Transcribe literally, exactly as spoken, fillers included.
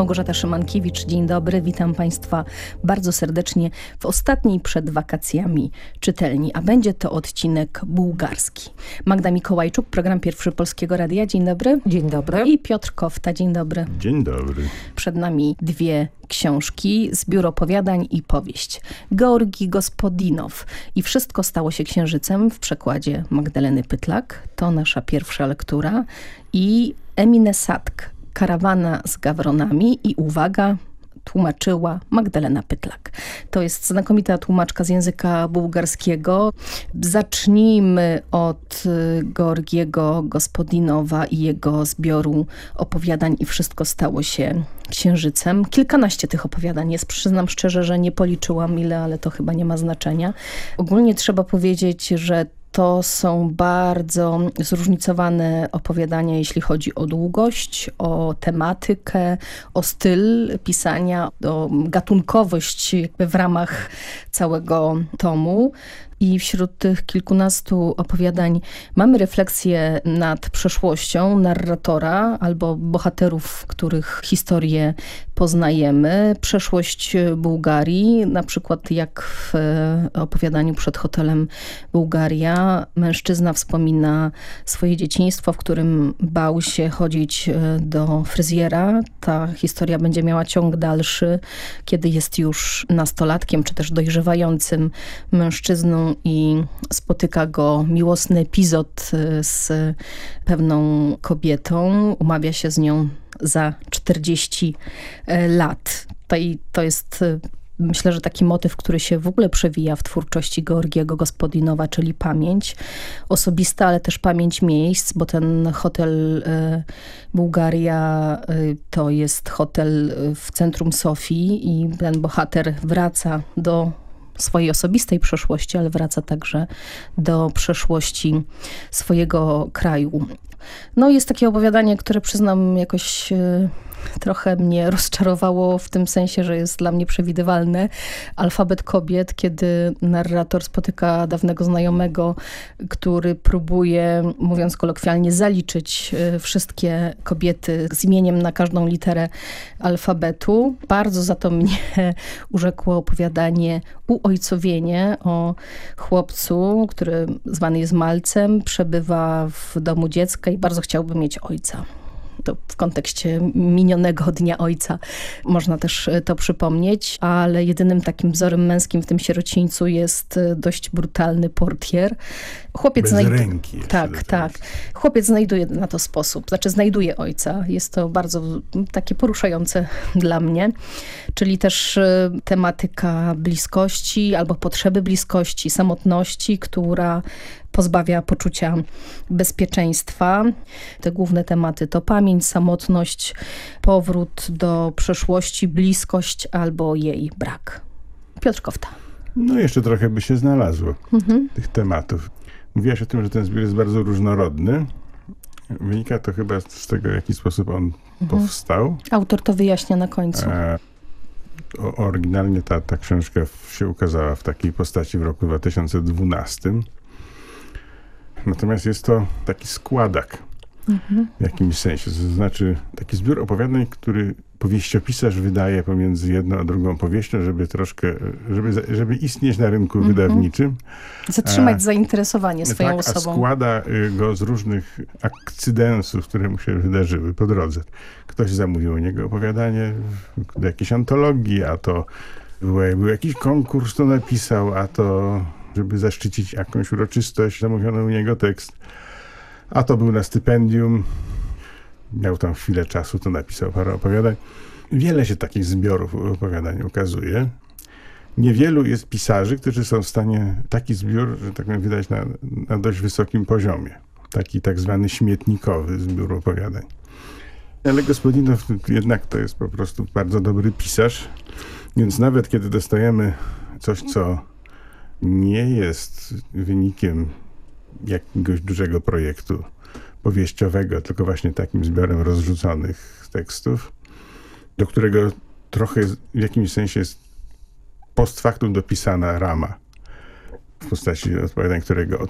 Małgorzata Szymankiewicz, dzień dobry. Witam Państwa bardzo serdecznie w ostatniej przed wakacjami czytelni, a będzie to odcinek bułgarski. Magda Mikołajczuk, program Pierwszy Polskiego Radia. Dzień dobry. Dzień dobry. I Piotr Kofta. Dzień dobry. Dzień dobry. Przed nami dwie książki, zbiór opowiadań i powieść. Georgi Gospodinow i Wszystko stało się księżycem w przekładzie Magdaleny Pytlak. To nasza pierwsza lektura. I Emine Sadk, Karawana z gawronami i uwaga, tłumaczyła Magdalena Pytlak. To jest znakomita tłumaczka z języka bułgarskiego. Zacznijmy od Georgiego Gospodinowa i jego zbioru opowiadań i Wszystko stało się księżycem. Kilkanaście tych opowiadań jest. Przyznam szczerze, że nie policzyłam ile, ale to chyba nie ma znaczenia. Ogólnie trzeba powiedzieć, że to są bardzo zróżnicowane opowiadania, jeśli chodzi o długość, o tematykę, o styl pisania, o gatunkowość w ramach całego tomu. I wśród tych kilkunastu opowiadań mamy refleksję nad przeszłością narratora albo bohaterów, których historię poznajemy. Przeszłość Bułgarii, na przykład jak w opowiadaniu Przed hotelem Bułgaria. Mężczyzna wspomina swoje dzieciństwo, w którym bał się chodzić do fryzjera. Ta historia będzie miała ciąg dalszy, kiedy jest już nastolatkiem, czy też dojrzewającym mężczyzną i spotyka go miłosny epizod z pewną kobietą. Umawia się z nią za czterdzieści lat. To, i to jest, myślę, że taki motyw, który się w ogóle przewija w twórczości Georgiego Gospodinowa, czyli pamięć osobista, ale też pamięć miejsc, bo ten hotel Bułgaria to jest hotel w centrum Sofii i ten bohater wraca do swojej osobistej przeszłości, ale wraca także do przeszłości swojego kraju. No jest takie opowiadanie, które przyznam jakoś e, trochę mnie rozczarowało w tym sensie, że jest dla mnie przewidywalne. Alfabet kobiet, kiedy narrator spotyka dawnego znajomego, który próbuje, mówiąc kolokwialnie, zaliczyć e, wszystkie kobiety z imieniem na każdą literę alfabetu. Bardzo za to mnie urzekło opowiadanie Uojcowienie o chłopcu, który zwany jest Malcem, przebywa w domu dziecka i bardzo chciałby mieć ojca. To w kontekście minionego Dnia Ojca można też to przypomnieć, ale jedynym takim wzorem męskim w tym sierocińcu jest dość brutalny portier. Chłopiec Bez znajduje... ręki. Tak, tak. Chłopiec znajduje na to sposób, znaczy znajduje ojca. Jest to bardzo takie poruszające dla mnie, czyli też tematyka bliskości albo potrzeby bliskości, samotności, która pozbawia poczucia bezpieczeństwa. Te główne tematy to pamięć, samotność, powrót do przeszłości, bliskość albo jej brak. Piotr Kofta. No jeszcze trochę by się znalazło Mhm. tych tematów. Mówiłaś o tym, że ten zbiór jest bardzo różnorodny. Wynika to chyba z tego, w jaki sposób on Mhm. powstał. Autor to wyjaśnia na końcu. E, o, oryginalnie ta, ta książka się ukazała w takiej postaci w roku dwa tysiące dwunastym. Natomiast jest to taki składak mhm. w jakimś sensie. To znaczy taki zbiór opowiadań, który powieściopisarz wydaje pomiędzy jedną a drugą powieścią, żeby troszkę, żeby, żeby istnieć na rynku mhm. wydawniczym. Zatrzymać a, zainteresowanie swoją tak, osobą. A składa go z różnych akcydensów, które mu się wydarzyły po drodze. Ktoś zamówił u niego opowiadanie do jakiejś antologii, a to był, był jakiś konkurs, to napisał, a to żeby zaszczycić jakąś uroczystość, zamówiono u niego tekst. A to był na stypendium. Miał tam chwilę czasu, to napisał parę opowiadań. Wiele się takich zbiorów opowiadań ukazuje. Niewielu jest pisarzy, którzy są w stanie taki zbiór, że tak powiem, wydać na, na dość wysokim poziomie. Taki tak zwany śmietnikowy zbiór opowiadań. Ale Gospodinow jednak to jest po prostu bardzo dobry pisarz. Więc nawet kiedy dostajemy coś, co nie jest wynikiem jakiegoś dużego projektu powieściowego, tylko właśnie takim zbiorem rozrzuconych tekstów, do którego trochę w jakimś sensie jest post factum dopisana rama w postaci odpowiadań, którego